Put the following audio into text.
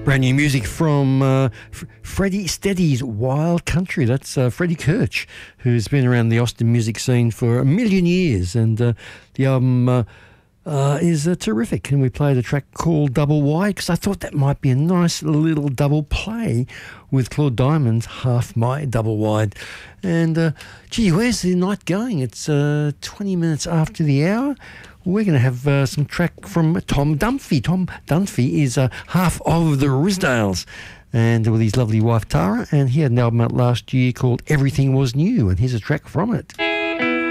Brand new music from Freddie Steady's Wild Country. That's Freddie Kirch, who's been around the Austin music scene for a million years, and the album is terrific. And we played a track called Double Wide because I thought that might be a nice little double play with Claude Diamond's Half My Double Wide. And gee, where's the night going? It's 20 minutes after the hour. We're going to have some track from Tom Dunphy. Tom Dunphy is half of the Risdales, and with his lovely wife Tara, and he had an album out last year called Everything Was New, and here's a track from it.